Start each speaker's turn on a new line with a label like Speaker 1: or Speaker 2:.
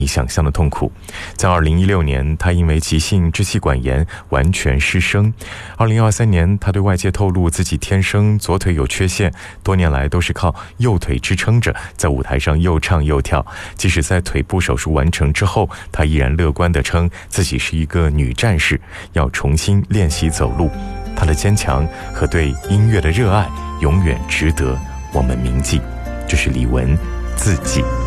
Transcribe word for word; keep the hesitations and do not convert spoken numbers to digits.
Speaker 1: 以想象的痛苦。在二零一六年，他因为急性支气管炎完全失声。二零二三年，他对外界透露自己天生左腿有缺陷，多年来都是靠右腿支撑着，在舞台上又唱又跳。即使在腿部手术完成之后，他依然乐观地称自己是一个女战士，要重新练习走路。他的坚强和对音乐的热爱永远值得我们铭记。这是李玟自己。